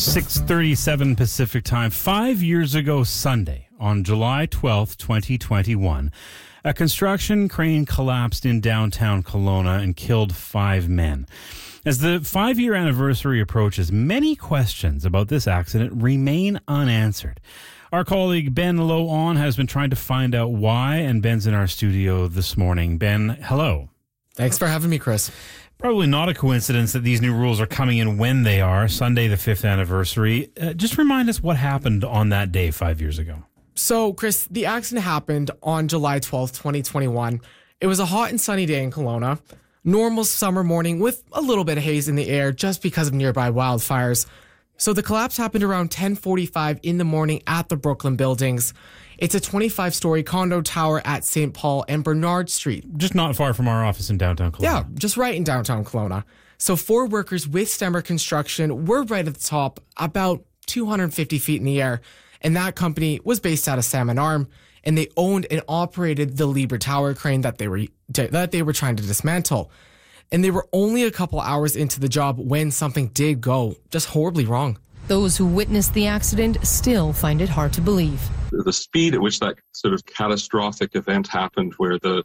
6:37 Pacific Time. 5 years ago Sunday, on July 12th, 2021, a construction crane collapsed in downtown Kelowna and killed 5 men. As the 5-year anniversary approaches, many questions about this accident remain unanswered. Our colleague Ben Low has been trying to find out why, and Ben's in our studio this morning. Ben, hello. Thanks for having me, Chris. Probably not a coincidence that these new rules are coming in when they are, Sunday, the 5th anniversary. Just remind us what happened on that day 5 years ago. So, Chris, the accident happened on July 12th, 2021. It was a hot and sunny day in Kelowna. Normal summer morning with a little bit of haze in the air just because of nearby wildfires. So the collapse happened around 10:45 in the morning at the Brooklyn Buildings. It's a 25-story condo tower at St. Paul and Bernard Street. Just not far from our office in downtown Kelowna. Yeah, just right in downtown Kelowna. So 4 workers with Stemmer Construction were right at the top, about 250 feet in the air. And that company was based out of Salmon Arm, and they owned and operated the Libra Tower crane that they were trying to dismantle. And they were only a couple hours into the job when something did go just horribly wrong. Those who witnessed the accident still find it hard to believe. The speed at which that sort of catastrophic event happened, where the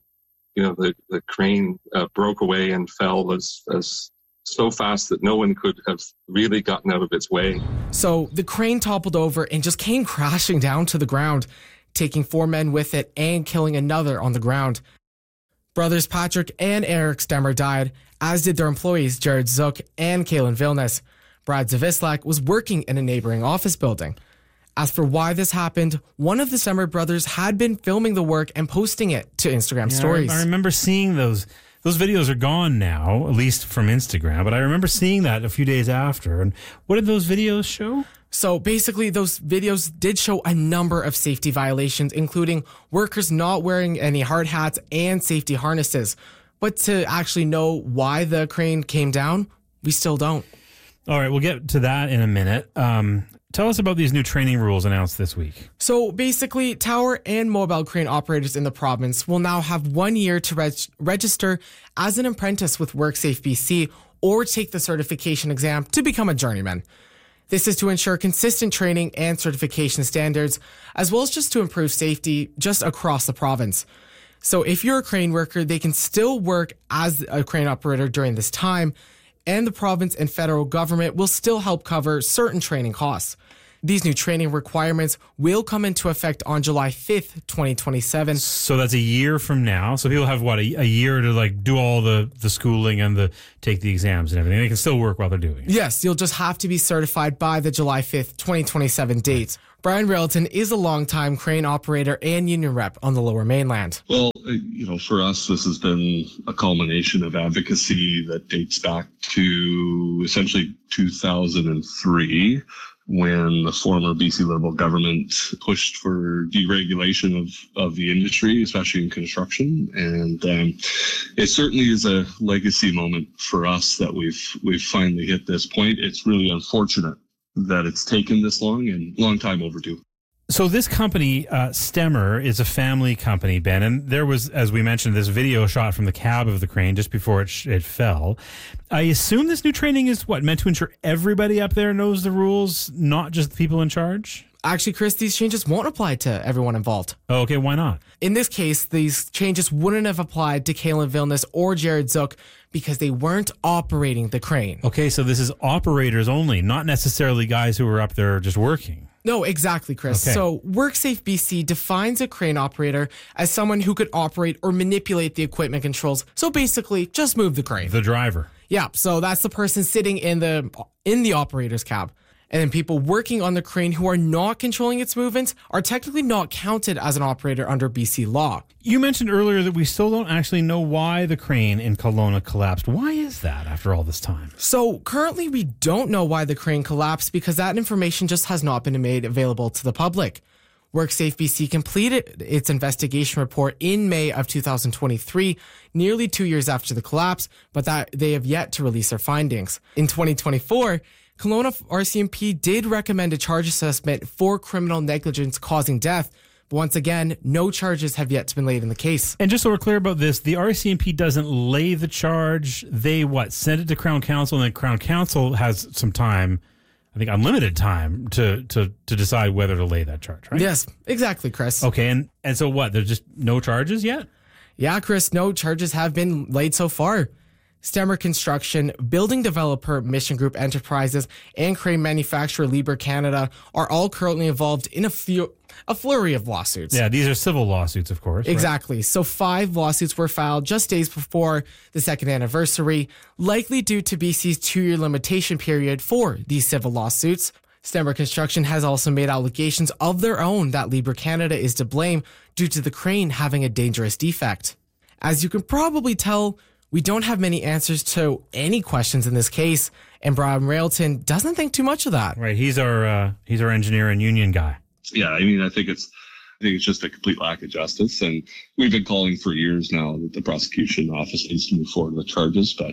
crane broke away and fell, was so fast that no one could have really gotten out of its way. So the crane toppled over and just came crashing down to the ground, taking 4 men with it and killing another on the ground. Brothers Patrick and Eric Stemmer died, as did their employees Jared Zook and Kaylin Vilnius. Brad Zavislak was working in a neighboring office building. As for why this happened, one of the Stemmer brothers had been filming the work and posting it to Instagram stories. I remember seeing those. Those videos are gone now, at least from Instagram, but I remember seeing that a few days after. And what did those videos show? So basically, those videos did show a number of safety violations, including workers not wearing any hard hats and safety harnesses. But to actually know why the crane came down, we still don't. All right, we'll get to that in a minute. Tell us about these new training rules announced this week. So basically, tower and mobile crane operators in the province will now have 1 year to register as an apprentice with WorkSafe BC or take the certification exam to become a journeyman. This is to ensure consistent training and certification standards, as well as just to improve safety just across the province. So if you're a crane worker, they can still work as a crane operator during this time, and the province and federal government will still help cover certain training costs. These new training requirements will come into effect on July 5th, 2027. So that's a year from now. So people have, a year to do all the schooling and take the exams and everything. They can still work while they're doing it. Yes, you'll just have to be certified by the July 5th, 2027 date. Brian Railton is a longtime crane operator and union rep on the Lower Mainland. Well, for us, this has been a culmination of advocacy that dates back to essentially 2003, when the former BC Liberal government pushed for deregulation of the industry, especially in construction. And it certainly is a legacy moment for us that we've finally hit this point. It's really unfortunate that it's taken this long, and long time overdue. So this company, Stemmer, is a family company, Ben, and there was, as we mentioned, this video shot from the cab of the crane just before it fell. I assume this new training is meant to ensure everybody up there knows the rules, not just the people in charge? Actually, Chris, these changes won't apply to everyone involved. Oh, okay, why not? In this case, these changes wouldn't have applied to Kaylin Vilnius or Jared Zook because they weren't operating the crane. Okay, so this is operators only, not necessarily guys who are up there just working. No, exactly, Chris. Okay. So WorkSafe BC defines a crane operator as someone who could operate or manipulate the equipment controls. So basically, just move the crane. The driver. Yeah, so that's the person sitting in the operator's cab. And then people working on the crane who are not controlling its movements are technically not counted as an operator under BC law. You mentioned earlier that we still don't actually know why the crane in Kelowna collapsed. Why is that after all this time? So currently we don't know why the crane collapsed because that information just has not been made available to the public. WorkSafe BC completed its investigation report in May of 2023, nearly 2 years after the collapse, but that they have yet to release their findings. In 2024, Kelowna RCMP did recommend a charge assessment for criminal negligence causing death, but once again, no charges have yet been laid in the case. And just so we're clear about this, the RCMP doesn't lay the charge. They send it to Crown Counsel, and then Crown Counsel has some time think, unlimited time to decide whether to lay that charge, right? Yes, exactly, Chris. Okay, and so what? There's just no charges yet? Yeah, Chris, no charges have been laid so far. Stemmer Construction, building developer Mission Group Enterprises, and crane manufacturer Liebherr Canada are all currently involved in a flurry of lawsuits. Yeah, these are civil lawsuits, of course. Exactly. Right? So 5 lawsuits were filed just days before the second anniversary, likely due to BC's 2-year limitation period for these civil lawsuits. Stemmer Construction has also made allegations of their own that Liebherr Canada is to blame due to the crane having a dangerous defect. As you can probably tell, we don't have many answers to any questions in this case, and Brian Railton doesn't think too much of that. Right, he's our engineer and union guy. Yeah, I mean, I think it's just a complete lack of justice, and we've been calling for years now that the prosecution office needs to move forward with charges. But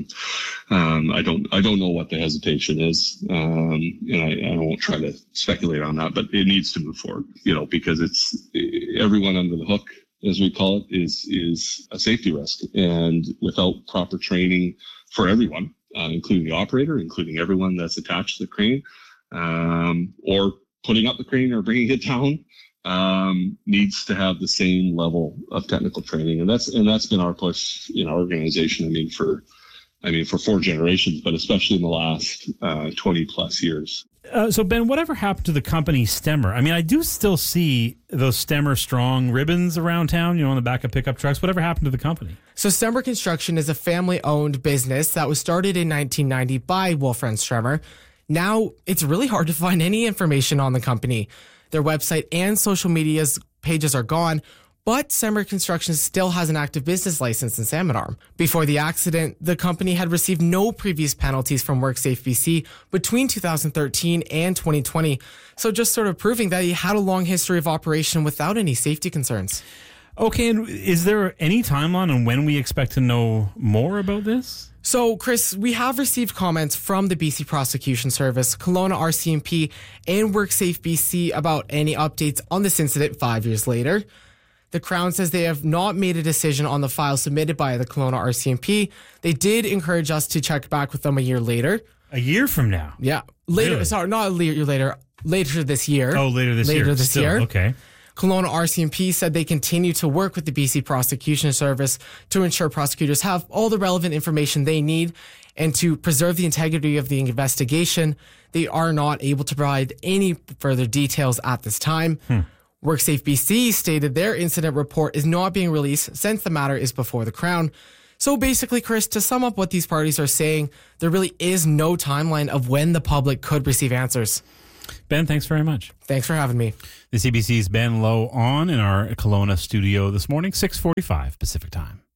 I don't know what the hesitation is, and I won't try to speculate on that. But it needs to move forward, because it's everyone under the hook, as we call it, is a safety risk. And without proper training for everyone, including the operator, including everyone that's attached to the crane, or putting up the crane or bringing it down, needs to have the same level of technical training. And that's been our push in our organization. For 4 generations, but especially in the last 20 plus years. So Ben, whatever happened to the company Stemmer? I mean, I do still see those Stemmer Strong ribbons around town, on the back of pickup trucks. Whatever happened to the company? So Stemmer Construction is a family-owned business that was started in 1990 by Wolfram Stemmer. Now, it's really hard to find any information on the company. Their website and social media pages are gone, but Stemmer Construction still has an active business license in Salmon Arm. Before the accident, the company had received no previous penalties from WorkSafe BC between 2013 and 2020, so just sort of proving that he had a long history of operation without any safety concerns. Okay, and is there any timeline on when we expect to know more about this? So, Chris, we have received comments from the BC Prosecution Service, Kelowna RCMP, and WorkSafe BC about any updates on this incident 5 years later. The Crown says they have not made a decision on the file submitted by the Kelowna RCMP. They did encourage us to check back with them a year later. A year from now? Yeah. Later, really? Sorry, not a year later. Later this year. Oh, later this year. Later this year. Okay. Kelowna RCMP said they continue to work with the BC Prosecution Service to ensure prosecutors have all the relevant information they need and to preserve the integrity of the investigation. They are not able to provide any further details at this time. WorkSafe BC stated their incident report is not being released since the matter is before the Crown. So basically, Chris, to sum up what these parties are saying, there really is no timeline of when the public could receive answers. Ben, thanks very much. Thanks for having me. The CBC's Ben Lowe on in our Kelowna studio this morning, 6:45 Pacific Time.